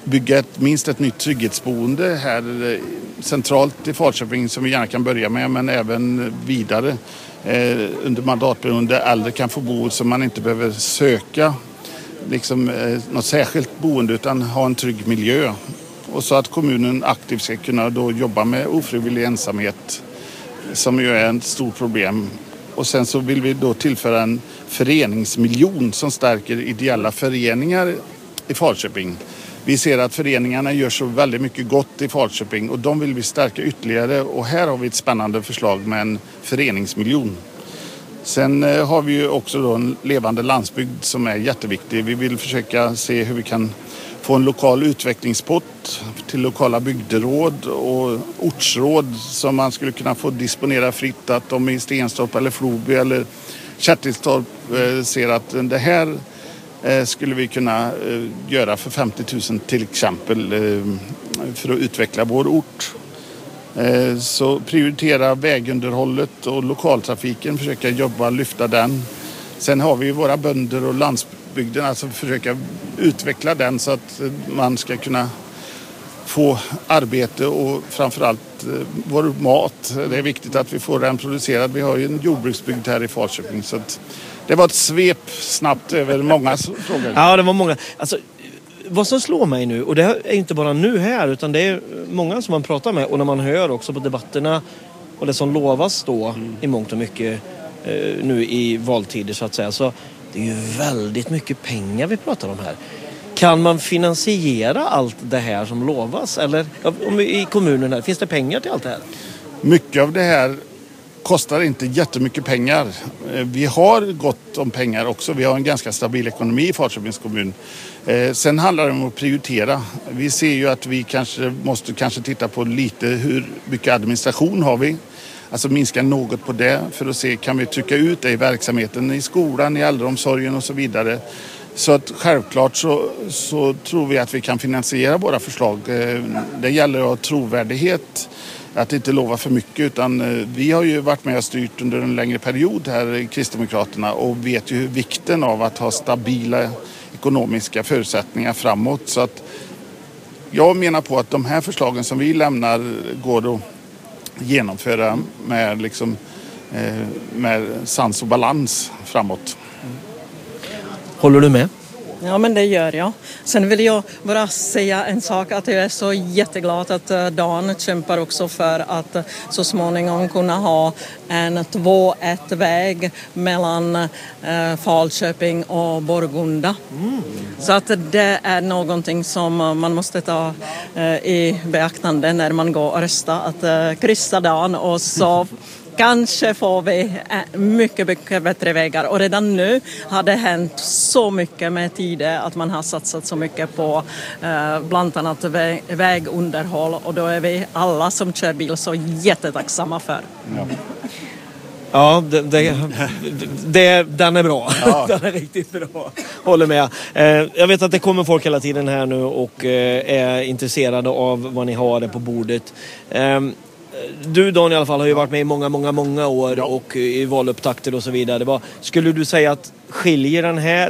bygga minst ett nytt trygghetsboende här centralt i Falköping som vi gärna kan börja med, men även vidare under mandatperioden där äldre kan få bo så man inte behöver söka något särskilt boende utan ha en trygg miljö. Och så att kommunen aktivt ska kunna då jobba med ofrivillig ensamhet som ju är ett stort problem. Och sen så vill vi då tillföra en föreningsmiljon som stärker ideella föreningar i Falköping. Vi ser att föreningarna gör så väldigt mycket gott i Falköping och de vill vi stärka ytterligare. Och här har vi ett spännande förslag med en föreningsmiljon. Sen har vi ju också då en levande landsbygd som är jätteviktig. Vi vill försöka se hur vi kan få en lokal utvecklingspott till lokala bygderåd och ortsråd som man skulle kunna få disponera fritt, att de i Stenstorp eller Floby eller Kärtilstorp ser att det här skulle vi kunna göra för 50 000 till exempel för att utveckla vår ort. Så prioritera vägunderhållet och lokaltrafiken, försöka jobba, lyfta den. Sen har vi våra bönder och landsbygden, alltså försöka utveckla den så att man ska kunna få arbete och framförallt vår mat. Det är viktigt att vi får den producerad. Vi har ju en jordbruksbygd här i Falköping så att det var ett svep snabbt över många frågor. Ja, det var många. Alltså, vad som slår mig nu, och det är inte bara nu här utan det är många som man pratar med och när man hör också på debatterna och det som lovas då i mångt och mycket nu i valtider så att säga, så det är ju väldigt mycket pengar vi pratar om här. Kan man finansiera allt det här som lovas? Eller om i kommunen här, finns det pengar till allt det här? Mycket av det här kostar inte jättemycket pengar. Vi har gott om pengar också. Vi har en ganska stabil ekonomi i Falköpings kommun. Sen handlar det om att prioritera. Vi ser ju att vi måste titta på lite hur mycket administration har vi. Alltså minska något på det för att se kan vi trycka ut det i verksamheten i skolan, i äldreomsorgen och så vidare. Så att självklart så tror vi att vi kan finansiera våra förslag. Det gäller att ha trovärdighet, att inte lova för mycket, utan vi har ju varit med och styrt under en längre period här i Kristdemokraterna och vet ju vikten av att ha stabila ekonomiska förutsättningar framåt. Så att jag menar på att de här förslagen som vi lämnar går att genomföra med sans och balans framåt. Håller du med? Ja, men det gör jag. Sen vill jag bara säga en sak, att jag är så jätteglad att Dan kämpar också för att så småningom kunna ha en 2-1-väg mellan Falköping och Borgunda. Så att det är någonting som man måste ta i beaktande när man går och röstar, att kryssa Dan och så kanske får vi mycket bättre vägar. Och redan nu har det hänt så mycket med tiden att man har satsat så mycket på bland annat vägunderhåll. Och då är vi alla som kör bil så jättetacksamma för. Ja, den är bra. Ja. Den är riktigt bra. Håller med. Jag vet att det kommer folk hela tiden här nu och är intresserade av vad ni har på bordet. Du, Dan, i alla fall har ju varit med i många år och i valupptakter och så vidare. Skulle du säga att skiljer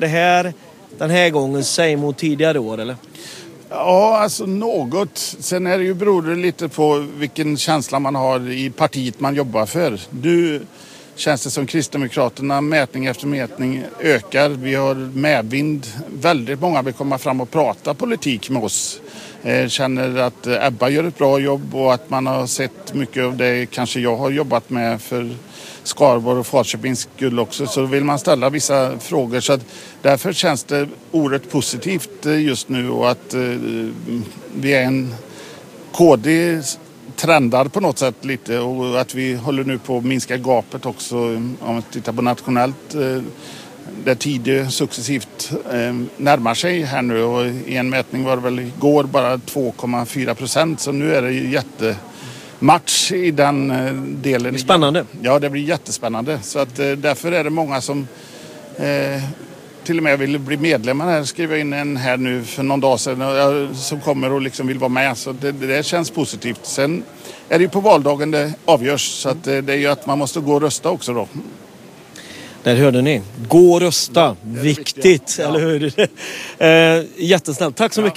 den här gången sig mot tidigare år, eller? Ja, alltså något. Sen är det ju beror lite på vilken känsla man har i partiet man jobbar för. Nu känns det som Kristdemokraterna mätning efter mätning ökar. Vi har medvind. Väldigt många vill komma fram och prata politik med oss. Känner att Ebba gör ett bra jobb och att man har sett mycket av det kanske jag har jobbat med för Skaraborg och Falköpings skull också, så vill man ställa vissa frågor, så att därför känns det oerhört positivt just nu och att vi är en KD trendar på något sätt lite och att vi håller nu på att minska gapet också om man tittar på nationellt där tiden successivt närmar sig här nu, och i en mätning var det väl igår bara 2,4%, så nu är det ju jättematch i den delen. Det är spännande. Ja, det blir jättespännande, så att därför är det många som till och med vill bli medlemmar här. Skriva in en här nu för någon dag sedan som kommer och liksom vill vara med, så det känns positivt. Sen är det ju på valdagen det avgörs, så att det är ju att man måste gå och rösta också då. Där hörde ni. Gå och rösta. Viktigt, ja. Eller hur? Jättesnällt. Tack så mycket.